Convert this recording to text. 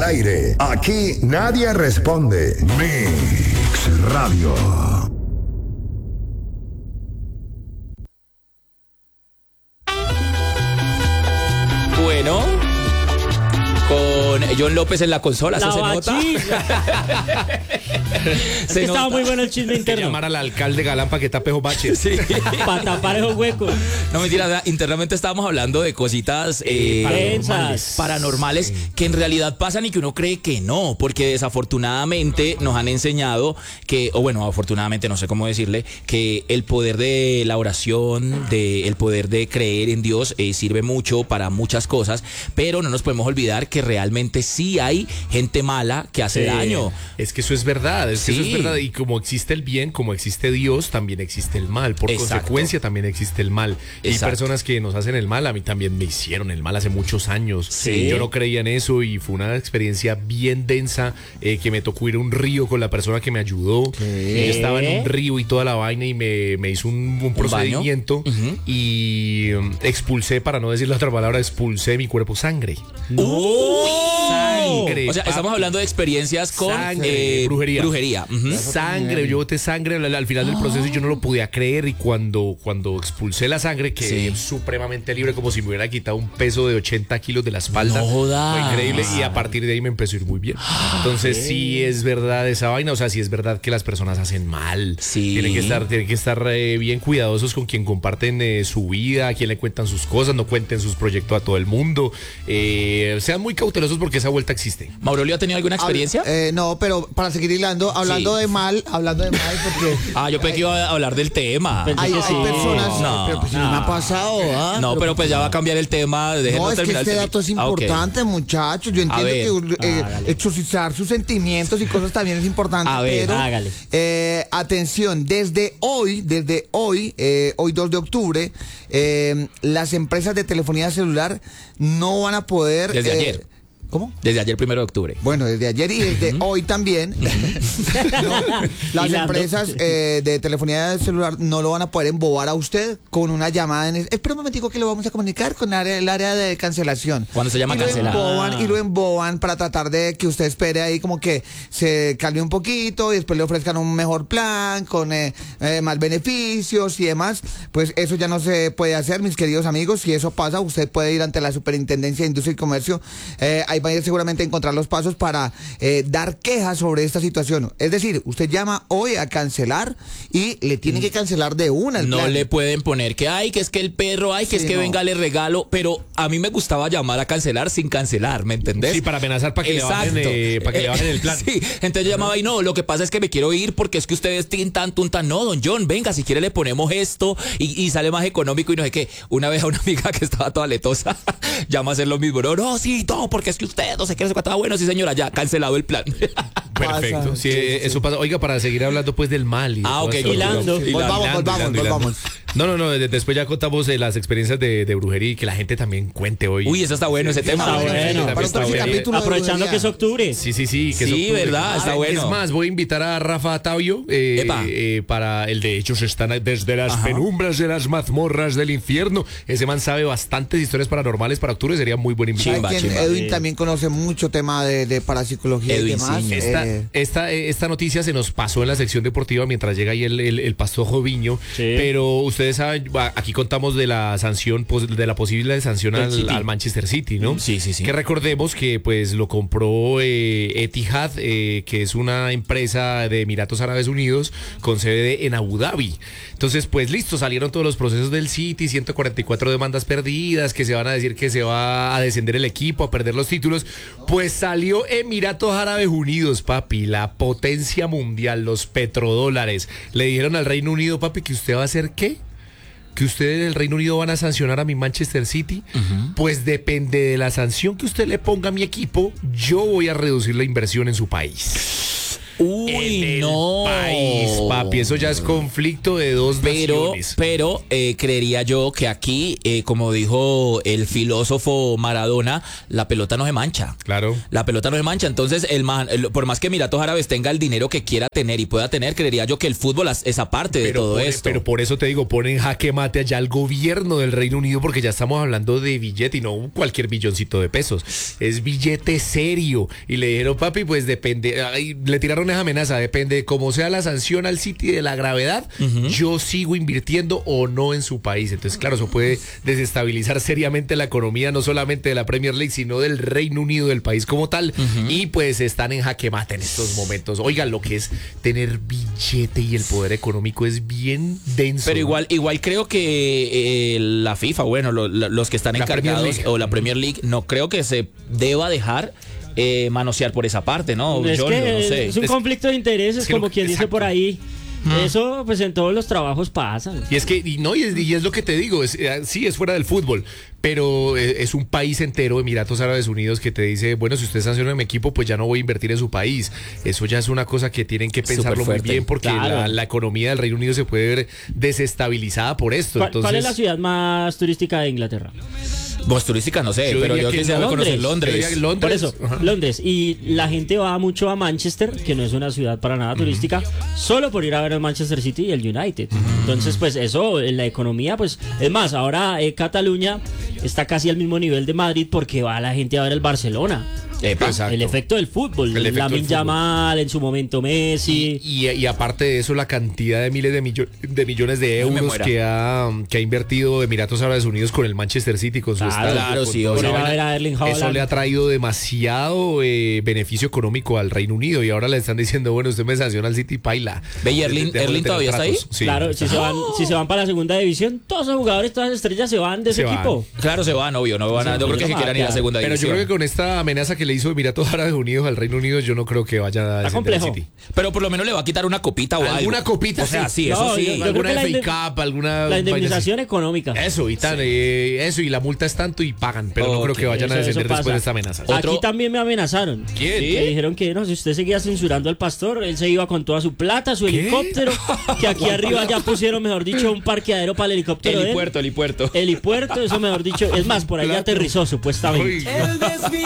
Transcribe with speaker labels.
Speaker 1: aire. Aquí nadie responde. Mix Radio.
Speaker 2: Bueno, con John López en la consola, ¿eso se nota?
Speaker 3: Es que estaba muy bueno el chisme interno.
Speaker 4: Llamar al alcalde Galán para que tape esos baches.
Speaker 2: Sí.
Speaker 3: Para tapar esos huecos.
Speaker 2: No, mentira, internamente estábamos hablando de cositas paranormales que en realidad pasan y que uno cree que no, porque desafortunadamente nos han enseñado que, o bueno, afortunadamente, no sé cómo decirle, que el poder de la oración, el poder de creer en Dios sirve mucho para muchas cosas, pero no nos podemos olvidar que realmente sí hay gente mala que hace daño.
Speaker 4: Es que eso es verdad, eso es verdad. Y como existe el bien, como existe Dios, también existe el mal. Por consecuencia, también existe el mal. Y hay personas que nos hacen el mal. A mí también me hicieron el mal hace muchos años. Yo no creía en eso y fue una experiencia bien densa, que me tocó ir a un río con la persona que me ayudó. Yo estaba en un río y toda la vaina y me hizo un procedimiento y expulsé, para no decir la otra palabra, expulsé mi cuerpo sangre.
Speaker 2: Sangre. O sea, estamos hablando de experiencias con brujería.
Speaker 4: Sangre, yo boté sangre al final del proceso y yo no lo podía creer. Y cuando expulsé la sangre, quedé supremamente libre, como si me hubiera quitado un peso de 80 kilos de la espalda.
Speaker 2: No jodas.
Speaker 4: Fue increíble y a partir de ahí me empezó a ir muy bien. Entonces sí es verdad esa vaina, o sea, sí es verdad que las personas hacen mal. Tienen que estar bien cuidadosos con quien comparten su vida, a quien le cuentan sus cosas, no cuenten sus proyectos a todo el mundo. Sean muy cautelosos porque esa vuelta existe.
Speaker 2: ¿Maurelio ha tenido alguna experiencia?
Speaker 5: No, pero para seguir hilando, hablando de mal, porque...
Speaker 2: yo pensé que iba a hablar del tema.
Speaker 5: Hay personas...
Speaker 2: No,
Speaker 5: pero pues no me ha pasado,
Speaker 2: No, pero pues ya va a cambiar el tema.
Speaker 5: No, es que este dato es importante, muchachos. Yo entiendo que exorcizar sus sentimientos y cosas también es importante. Pero, atención, desde hoy, 2 de octubre, las empresas de telefonía celular no van a poder...
Speaker 2: Desde ayer.
Speaker 5: ¿Cómo?
Speaker 2: Desde ayer, 1 de octubre.
Speaker 5: Bueno, desde ayer y desde hoy también. Las empresas de telefonía celular no lo van a poder embobar a usted con una llamada. Espera un momentico que lo vamos a comunicar con el área de cancelación.
Speaker 2: ¿Cuándo se llama cancelar?
Speaker 5: Y lo emboban para tratar de que usted espere ahí como que se calme un poquito y después le ofrezcan un mejor plan con más beneficios y demás. Pues eso ya no se puede hacer, mis queridos amigos. Si eso pasa, usted puede ir ante la Superintendencia de Industria y Comercio. Ahí va a ir seguramente a encontrar los pasos para dar quejas sobre esta situación. Es decir, usted llama hoy a cancelar y le tienen que cancelar de una el plan.
Speaker 2: No le pueden poner que es que el perro, que es que venga, le regalo, pero a mí me gustaba llamar a cancelar sin cancelar, ¿me entendés?
Speaker 4: Sí, para amenazar para que le bajen el plan.
Speaker 2: Sí, entonces yo llamaba y no, lo que pasa es que me quiero ir porque es que ustedes tintan, no, don John, venga, si quiere le ponemos esto y sale más económico y no sé qué. Una vez a una amiga que estaba toda letosa, llama a hacer lo mismo, no, sí, todo, porque es que usted no sé qué, bueno, sí señora, ya, cancelado el plan.
Speaker 4: Perfecto, sí, eso pasa. Oiga, para seguir hablando pues del mal.
Speaker 5: Hilando. Volvamos.
Speaker 4: No, después ya contamos las experiencias de brujería y que la gente también cuente hoy.
Speaker 2: Uy, eso está bueno, ese tema.
Speaker 3: Está bueno. Aprovechando que es octubre.
Speaker 4: Sí, que
Speaker 2: es octubre. Verdad, está bueno.
Speaker 4: Es más, voy a invitar a Rafa Tavio para el de Hechos están desde las penumbras de las mazmorras del infierno. Ese man sabe bastantes historias paranormales para octubre, sería muy buen invitado.
Speaker 5: Edwin también conoce mucho tema de parapsicología y demás.
Speaker 4: Esta noticia se nos pasó en la sección deportiva mientras llega ahí el pastor Joviño, pero ustedes saben, aquí contamos de la sanción, de la posible sanción al Manchester City, ¿no?
Speaker 2: Sí.
Speaker 4: Que recordemos que pues lo compró Etihad, que es una empresa de Emiratos Árabes Unidos con sede en Abu Dhabi. Entonces, pues listo, salieron todos los procesos del City, 144 demandas perdidas, que se van a decir que se va a descender el equipo, a perder los títulos. Pues salió Emiratos Árabes Unidos, papi, la potencia mundial, los petrodólares. Le dijeron al Reino Unido, papi, que usted va a hacer ¿qué? Que ustedes en el Reino Unido van a sancionar a mi Manchester City. Pues depende de la sanción que usted le ponga a mi equipo, yo voy a reducir la inversión en su país.
Speaker 2: Uy,
Speaker 4: en
Speaker 2: no.
Speaker 4: el país, papi. Eso ya es conflicto de dos naciones.
Speaker 2: Pero creería yo que aquí, como dijo el filósofo Maradona, la pelota no se mancha.
Speaker 4: Claro.
Speaker 2: La pelota no se mancha. Entonces, por más que Emiratos Árabes tenga el dinero que quiera tener y pueda tener, creería yo que el fútbol es aparte de todo esto.
Speaker 4: Pero por eso te digo, ponen jaque mate allá al gobierno del Reino Unido, porque ya estamos hablando de billete y no cualquier billoncito de pesos. Es billete serio. Y le dijeron, papi, pues depende. Le tiraron esa amenaza, depende de cómo sea la sanción al City, de la gravedad, yo sigo invirtiendo o no en su país. Entonces, claro, eso puede desestabilizar seriamente la economía, no solamente de la Premier League, sino del Reino Unido, del país como tal. Y pues están en jaque mate en estos momentos. Oigan, lo que es tener billete y el poder económico es bien denso.
Speaker 2: Pero igual creo que la FIFA, bueno, los que están encargados, o la Premier League, no creo que se deba dejar manosear por esa parte, ¿no?
Speaker 3: Es
Speaker 2: yo
Speaker 3: que
Speaker 2: no sé.
Speaker 3: es un conflicto de intereses,
Speaker 4: es que
Speaker 3: como quien dice
Speaker 4: exacto.
Speaker 3: por ahí. Eso pues en todos los trabajos pasa.
Speaker 4: Y es que, y es lo que te digo, sí, es fuera del fútbol, pero es un país entero, Emiratos Árabes Unidos, que te dice, bueno, si usted sanciona a mi equipo, pues ya no voy a invertir en su país. Eso ya es una cosa que tienen que pensarlo muy bien, porque
Speaker 3: claro.
Speaker 4: la economía del Reino Unido se puede ver desestabilizada por esto.
Speaker 3: ¿Cuál es la ciudad más turística de Inglaterra?
Speaker 2: Vos turística no sé, pero yo quisiera conocer Londres.
Speaker 3: Por eso, Londres. Y la gente va mucho a Manchester, que no es una ciudad para nada turística, solo por ir a ver el Manchester City y el United. Entonces, pues eso, en la economía, pues, es más, ahora Cataluña está casi al mismo nivel de Madrid porque va la gente a ver el Barcelona.
Speaker 4: Exacto.
Speaker 3: El efecto del fútbol, Lamine Yamal, en su momento Messi.
Speaker 4: Y aparte de eso, la cantidad de miles de millones de euros que ha invertido Emiratos Árabes Unidos con el Manchester City, con su estadio.
Speaker 2: Claro, sí,
Speaker 3: Por ir a ver a Erling Haaland.
Speaker 4: Eso le ha traído demasiado beneficio económico al Reino Unido, y ahora le están diciendo, bueno, usted me sanciona al City, paila.
Speaker 2: Ve, ¿y Erling todavía está ahí?
Speaker 4: Sí,
Speaker 3: claro,
Speaker 4: está.
Speaker 3: si se van para la segunda división, todos los jugadores, todas las estrellas se van de ese equipo.
Speaker 2: Claro, se van, obvio, no van a, yo creo que quieran ir a segunda
Speaker 4: Pero
Speaker 2: división.
Speaker 4: yo creo que con esta amenaza que le hizo Emiratos Árabes Unidos al Reino Unido, yo no creo que vaya a descender al City.
Speaker 2: Pero por lo menos le va a quitar una copita o algo.
Speaker 4: Alguna copita,
Speaker 2: o sea, sí,
Speaker 3: No,
Speaker 2: eso sí.
Speaker 3: yo
Speaker 4: Alguna
Speaker 3: creo que
Speaker 4: FA Cup, alguna
Speaker 3: La indemnización económica.
Speaker 4: Eso, y tan, eso, y la multa es tanto y pagan, pero no creo que vayan a descender
Speaker 3: eso
Speaker 4: después
Speaker 3: pasa.
Speaker 4: de esta amenaza.
Speaker 3: Aquí también me amenazaron.
Speaker 4: ¿Quién?
Speaker 3: Me dijeron que no, si usted seguía censurando al pastor, él se iba con toda su plata, su helicóptero, que aquí arriba ya pusieron, mejor dicho, un parqueadero para el helicóptero.
Speaker 2: Helipuerto.
Speaker 3: Helipuerto, eso mejor dicho. Es más, por ahí ya aterrizó supuestamente.
Speaker 4: Uy.